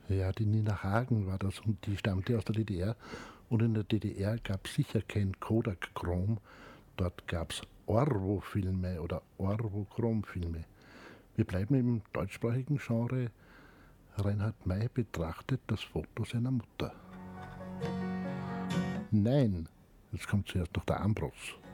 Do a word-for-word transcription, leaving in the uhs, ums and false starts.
Ja, die Nina Hagen war das und die stammte aus der D D R. Und in der D D R gab es sicher kein Kodachrom. Dort gab es Orwo-Filme oder Orwochrom-Filme. Wir bleiben im deutschsprachigen Genre. Reinhard May betrachtet das Foto seiner Mutter. Nein, jetzt kommt zuerst noch der Ambros.